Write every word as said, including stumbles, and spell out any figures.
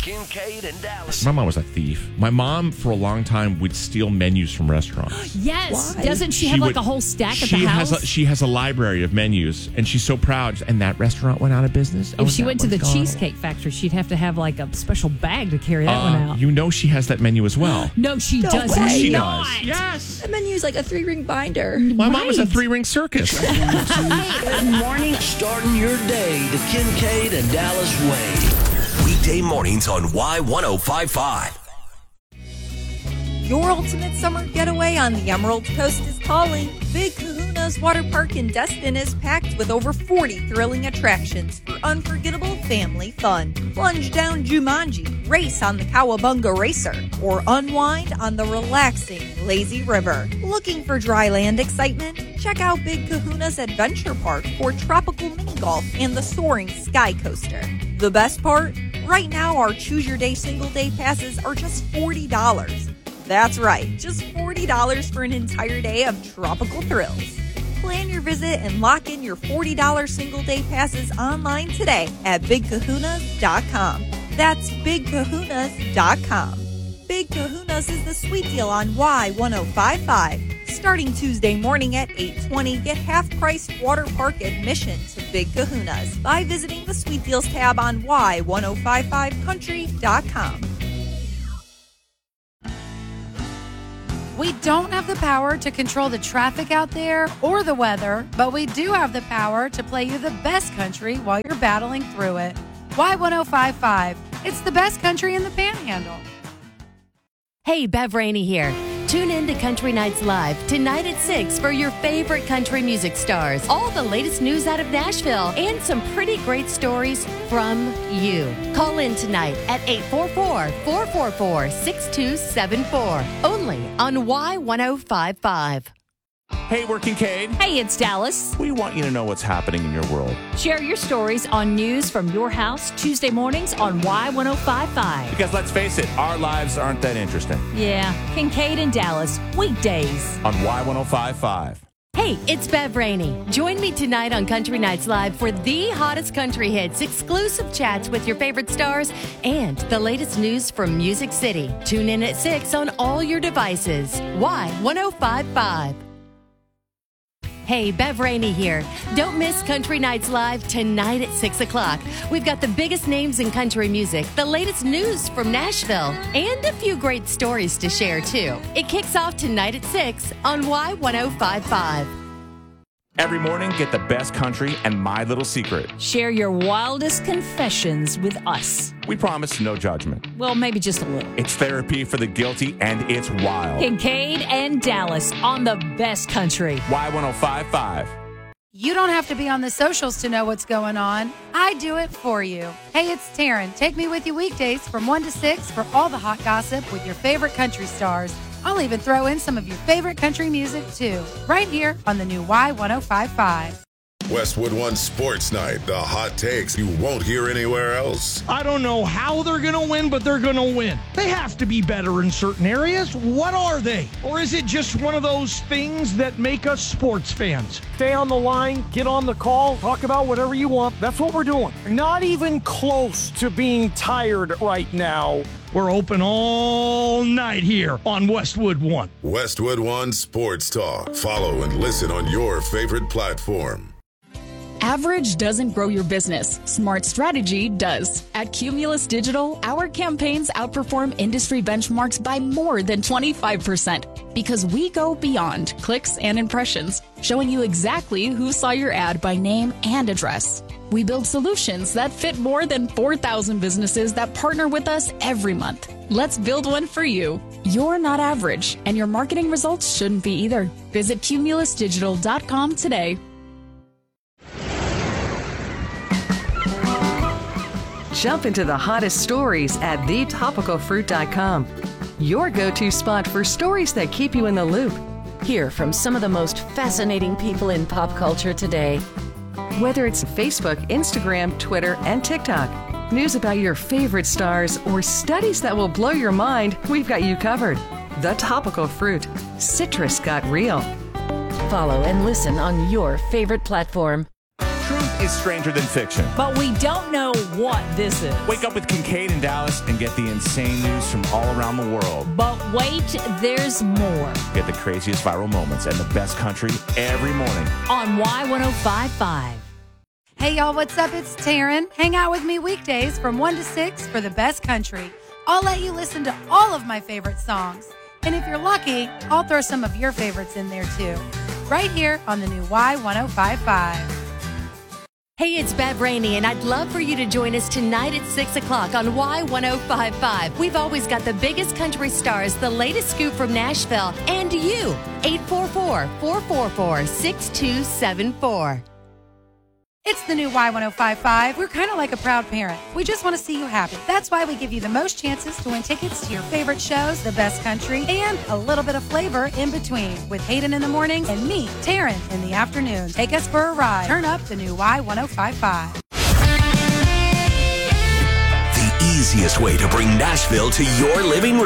Kincaid and Dallas. My mom was a thief. My mom, for a long time, would steal menus from restaurants. Yes. Why? Doesn't she, She have like would- a whole stack at She the house? has a, she has a library of menus, and she's so proud. And that restaurant went out of business. Oh, if she that went to the one's gone. Cheesecake Factory, she'd have to have like a special bag to carry that one Uh, out. you know she has that menu as well. no, she No does way. She not. does. Yes. The menu's like a three-ring binder. My mom was a Right. three-ring circus. Good morning. Starting your day the Kincaid and Dallas way. Weekday mornings on Y ten fifty-five. Your ultimate summer getaway on the Emerald Coast is calling. Big Kahuna's Water Park in Destin is packed with over forty thrilling attractions for unforgettable family fun. Plunge down Jumanji, race on the Cowabunga Racer, or unwind on the relaxing Lazy River. Looking for dry land excitement? Check out Big Kahuna's Adventure Park for tropical mini golf and the soaring Sky Coaster. The best part? Right now, our Choose Your Day single day passes are just forty dollars. That's right, just forty dollars for an entire day of tropical thrills. Plan your visit and lock in your forty dollars single day passes online today at big kahunas dot com. That's big kahunas dot com. Big Kahunas is the sweet deal on Y ten fifty-five. Starting Tuesday morning at eight twenty, get half-priced water park admission to Big Kahunas by visiting the Sweet Deals tab on Y ten fifty-five country dot com. We don't have the power to control the traffic out there or the weather, but we do have the power to play you the best country while you're battling through it. Y ten fifty-five. It's the best country in the Panhandle. Hey, Bev Rainey here. Tune in to Country Nights Live tonight at six for your favorite country music stars, all the latest news out of Nashville, and some pretty great stories from you. Call in tonight at eight four four, four four four, six two seven four, only on Y ten fifty-five. Hey, we're Kincaid. Hey, it's Dallas. We want you to know what's happening in your world. Share your stories on news from your house Tuesday mornings on Y ten fifty-five. Because let's face it, our lives aren't that interesting. Yeah, Kincaid and Dallas, weekdays. On Y ten fifty-five. Hey, it's Bev Rainey. Join me tonight on Country Nights Live for the hottest country hits, exclusive chats with your favorite stars, and the latest news from Music City. Tune in at six on all your devices. Y ten fifty-five. Hey, Bev Rainey here. Don't miss Country Nights Live tonight at six o'clock. We've got the biggest names in country music, the latest news from Nashville, and a few great stories to share, too. It kicks off tonight at six on Y ten fifty-five. Every morning, get the best country and My Little Secret. Share your wildest confessions with us. We promise no judgment. Well, maybe just a little. It's therapy for the guilty, and it's wild. Kincaid and Dallas on the best country. Y ten fifty-five. You don't have to be on the socials to know what's going on. I do it for you. Hey, it's Taryn. Take me with you weekdays from one to six for all the hot gossip with your favorite country stars. I'll even throw in some of your favorite country music, too, right here on the new Y ten fifty-five. Westwood One Sports Night, the hot takes you won't hear anywhere else. I don't know how they're going to win, but they're going to win. They have to be better in certain areas. What are they? Or is it just one of those things that make us sports fans? Stay on the line, get on the call, talk about whatever you want. That's what we're doing. Not even close to being tired right now. We're open all night here on Westwood One. Westwood One Sports Talk. Follow and listen on your favorite platform. Average doesn't grow your business. Smart strategy does. At Cumulus Digital, our campaigns outperform industry benchmarks by more than twenty-five percent because we go beyond clicks and impressions, showing you exactly who saw your ad by name and address. We build solutions that fit more than four thousand businesses that partner with us every month. Let's build one for you. You're not average, and your marketing results shouldn't be either. Visit cumulus digital dot com today. Jump into the hottest stories at the topical fruit dot com. Your go-to spot for stories that keep you in the loop. Hear from some of the most fascinating people in pop culture today. Whether it's Facebook, Instagram, Twitter, and TikTok, news about your favorite stars, or studies that will blow your mind, we've got you covered. The Topical Fruit. Citrus got real. Follow and listen on your favorite platform. Truth is stranger than fiction. But we don't know what this is. Wake up with Kincaid and Dallas and get the insane news from all around the world. But wait, there's more. Get the craziest viral moments and the best country every morning on Y ten fifty-five. Hey, y'all, what's up? It's Taryn. Hang out with me weekdays from one to six for the best country. I'll let you listen to all of my favorite songs. And if you're lucky, I'll throw some of your favorites in there, too. Right here on the new Y ten fifty-five. Hey, it's Bev Rainey, and I'd love for you to join us tonight at six o'clock on Y ten fifty-five. We've always got the biggest country stars, the latest scoop from Nashville, and you. eight four four, four four four, six two seven four. It's the new Y ten fifty-five. We're kind of like a proud parent. We just want to see you happy. That's why we give you the most chances to win tickets to your favorite shows, the best country, and a little bit of flavor in between. With Hayden in the mornings and me, Taryn, in the afternoon. Take us for a ride. Turn up the new Y ten fifty-five. The easiest way to bring Nashville to your living room.